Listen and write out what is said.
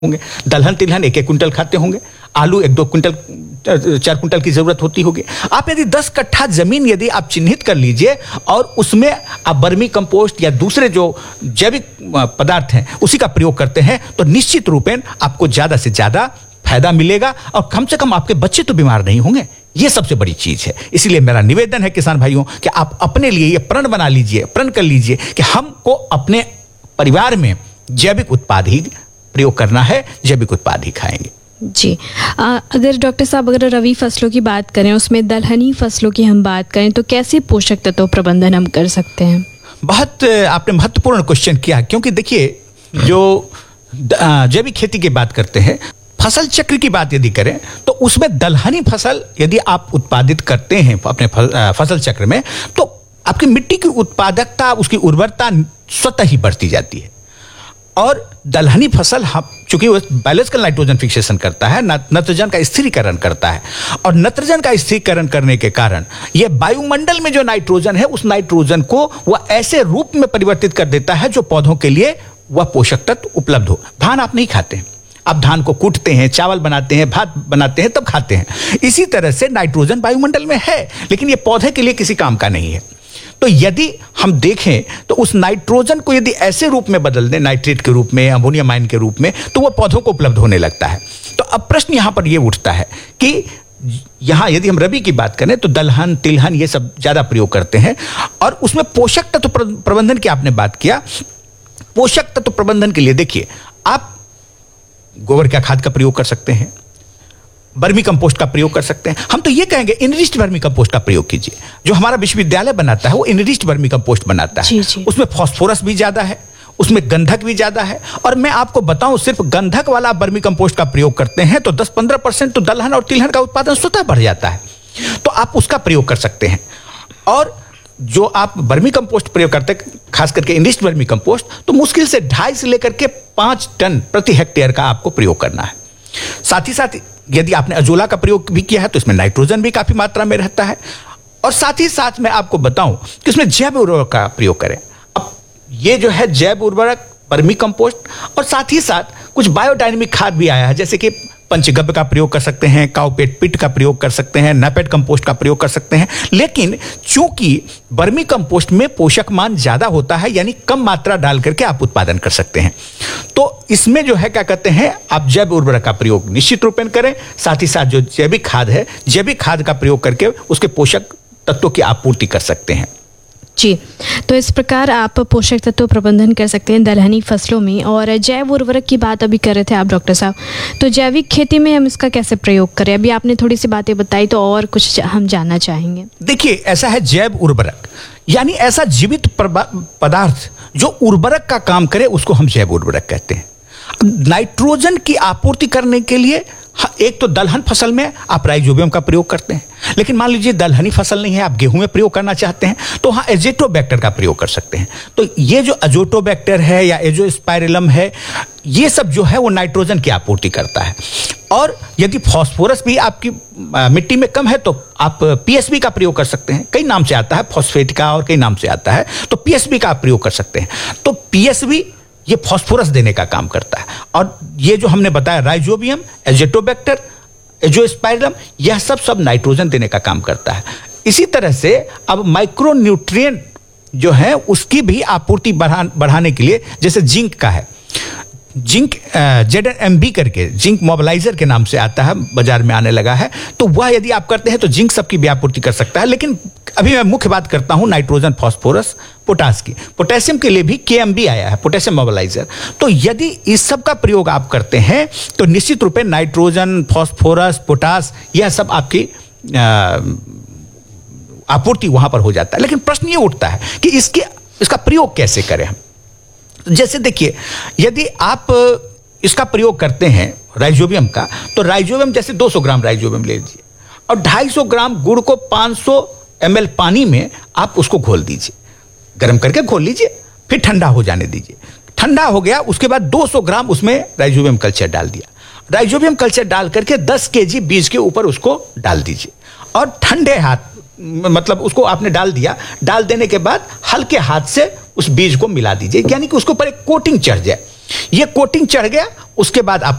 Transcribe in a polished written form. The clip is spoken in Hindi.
होंगे, दलहन तिलहन 1-1 कुंटल खाते होंगे, आलू 1-2 कुंटल 4 कुंटल की जरूरत होती होगी। आप यदि 10 कट्ठा जमीन यदि आप चिन्हित कर लीजिए और उसमें आप वर्मी कंपोस्ट या दूसरे जो जैविक पदार्थ हैं उसी का प्रयोग करते हैं तो निश्चित रूपेण आपको ज्यादा से ज्यादा फायदा मिलेगा और कम से कम आपके बच्चे तो बीमार नहीं होंगे। ये सबसे बड़ी चीज है। इसलिए मेरा निवेदन है किसान भाइयों कि आप अपने लिए ये प्रण बना लीजिए, प्रण कर लीजिए कि हमको अपने परिवार में जैविक उत्पाद ही प्रयोग करना है, जैविक उत्पाद ही खाएंगे। जी अगर डॉक्टर साहब अगर रबी फसलों की बात करें, उसमें दलहनी फसलों की हम बात करें तो कैसे पोषक तत्व प्रबंधन हम कर सकते हैं? बहुत आपने महत्वपूर्ण क्वेश्चन किया, क्योंकि देखिए जो जैविक खेती की बात करते हैं, फसल चक्र की बात यदि करें तो उसमें दलहनी फसल यदि आप उत्पादित करते हैं अपने फसल चक्र में तो आपकी मिट्टी की उत्पादकता, उसकी उर्वरता स्वतः ही बढ़ती जाती है। और दलहनी फसल चूंकि वो बायोलॉजिकल नाइट्रोजन फिक्सेशन करता है, नत्रजन का स्थिरीकरण करता है, और नत्रजन का स्थिरीकरण करने के कारण यह वायुमंडल में जो नाइट्रोजन है उस नाइट्रोजन को वह ऐसे रूप में परिवर्तित कर देता है जो पौधों के लिए वह पोषक तत्व उपलब्ध हो। धान आप नहीं खाते हैं, आप धान को कूटते हैं, चावल बनाते हैं, भात बनाते हैं, तब खाते हैं। इसी तरह से नाइट्रोजन वायुमंडल में है लेकिन यह पौधे के लिए किसी काम का नहीं है। तो यदि हम देखें तो उस नाइट्रोजन को यदि ऐसे रूप में बदल दें, नाइट्रेट के रूप में, अमोनियम आयन के रूप में, तो वह पौधों को उपलब्ध होने लगता है। तो अब प्रश्न यहां पर यह उठता है कि यहां यदि हम रबी की बात करें तो दलहन तिलहन ये सब ज्यादा प्रयोग करते हैं और उसमें पोषक तत्व प्रबंधन की आपने बात किया। पोषक तत्व प्रबंधन के लिए देखिए, आप गोबर का खाद का प्रयोग कर सकते हैं, वर्मी कंपोस्ट का प्रयोग कर सकते हैं। हम तो ये कहेंगे इनरिच्ड वर्मी कंपोस्ट का प्रयोग कीजिए। जो हमारा विश्वविद्यालय बनाता है वो इनरिच्ड वर्मी कंपोस्ट बनाता है। जी, जी। उसमें फास्फोरस भी ज्यादा है, उसमें गंधक भी ज्यादा है। और मैं आपको बताऊं, सिर्फ गंधक वाला वर्मी कंपोस्ट का प्रयोग करते हैं तो 10-15% तो दलहन और तिलहन का उत्पादन स्वतः बढ़ जाता है। तो आप उसका प्रयोग कर सकते हैं। और जो आप वर्मी कंपोस्ट प्रयोग करते हैं, खास करके इनरिच्ड वर्मी कंपोस्ट, तो मुश्किल से 2.5 से लेकर के 5 टन प्रति हेक्टेयर का आपको प्रयोग करना है। साथ ही साथ यदि आपने अजोला का प्रयोग भी किया है तो इसमें नाइट्रोजन भी काफी मात्रा में रहता है। और साथ ही साथ मैं आपको बताऊं कि इसमें जैव उर्वरक का प्रयोग करें। अब ये जो है जैव उर्वरक, वर्मी कंपोस्ट और साथ ही साथ कुछ बायोडायनेमिक खाद भी आया है, जैसे कि पंचगव्य का प्रयोग कर सकते हैं, काउपेट पिट का प्रयोग कर सकते हैं, नैपेट कंपोस्ट का प्रयोग कर सकते हैं। लेकिन चूंकि वर्मी कंपोस्ट में पोषक मान ज्यादा होता है, यानी कम मात्रा डाल करके आप उत्पादन कर सकते हैं, तो इसमें जो है क्या कहते हैं, आप जैव उर्वरक का प्रयोग निश्चित रूप में करें। साथ ही साथ जो जैविक खाद है, जैविक खाद का प्रयोग करके उसके पोषक तत्वों की आपूर्ति कर सकते हैं। जी, तो इस प्रकार आप पोषक तत्व प्रबंधन कर सकते हैं दलहनी फसलों में। और जैव उर्वरक की बात अभी कर रहे थे आप डॉक्टर साहब, तो जैविक खेती में हम इसका कैसे प्रयोग करें? अभी आपने थोड़ी सी बातें बताई, तो और कुछ हम जानना चाहेंगे। देखिए, ऐसा है जैव उर्वरक यानी ऐसा जीवित पदार्थ जो उर्वरक का काम करे उसको हम जैव उर्वरक कहते हैं। नाइट्रोजन की आपूर्ति करने के लिए एक तो दलहन फसल में आप राइजोबियम का प्रयोग करते हैं, लेकिन मान लीजिए दलहनी फसल नहीं है, आप गेहूं में प्रयोग करना चाहते हैं तो वहां एजोटोबैक्टर का प्रयोग कर सकते हैं। तो ये जो एजोटोबैक्टर है या एजोस्पाइरिलम है, ये सब जो है वो नाइट्रोजन की आपूर्ति करता है। और यदि फास्फोरस भी आपकी मिट्टी में कम है तो आप पीएसबी का प्रयोग कर सकते हैं। कई नाम से आता है, फॉस्फेट का और कई नाम से आता है, तो पीएसबी का आप प्रयोग कर सकते हैं। तो पीएसबी ये फास्फोरस देने का काम करता है। और ये जो हमने बताया राइजोबियम, एजोटोबैक्टर, एजोस्पाइरिलम, यह सब नाइट्रोजन देने का काम करता है। इसी तरह से अब माइक्रो न्यूट्रिएंट जो है उसकी भी आपूर्ति बढ़ाने के लिए, जैसे जिंक का है, जिंक ZNMB करके जिंक मोबिलाइजर के नाम से आता है, बाजार में आने लगा है, तो वह यदि आप करते हैं तो जिंक सबकी भी आपूर्ति कर सकता है। लेकिन अभी मैं मुख्य बात करता हूं नाइट्रोजन, फास्फोरस, पोटास की। पोटेशियम के लिए भी KMB आया है, पोटेशियम मोबिलाइजर। तो यदि इस सब का प्रयोग आप करते हैं तो निश्चित रूप से नाइट्रोजन, फास्फोरस, पोटास, यह सब आपकी आपूर्ति वहां पर हो जाता है। लेकिन प्रश्न ये उठता है कि इसका प्रयोग कैसे करें हम? जैसे देखिए, यदि आप इसका प्रयोग करते हैं राइजोबियम का, तो राइजोबियम जैसे 200 ग्राम राइजोबियम ले लीजिए और 250 ग्राम गुड़ को 500 ml पानी में आप उसको घोल दीजिए, गर्म करके घोल लीजिए, फिर ठंडा हो जाने दीजिए। ठंडा हो गया, उसके बाद 200 ग्राम उसमें राइजोबियम कल्चर डाल दिया। राइजोबियम कल्चर डाल करके 10 kg बीज के ऊपर उसको डाल दीजिए और ठंडे हाथ, मतलब उसको आपने डाल दिया, डाल देने के बाद हल्के हाथ से उस बीज को मिला दीजिए, यानी कि उसके ऊपर एक कोटिंग चढ़ जाए। ये कोटिंग चढ़ गया, उसके बाद आप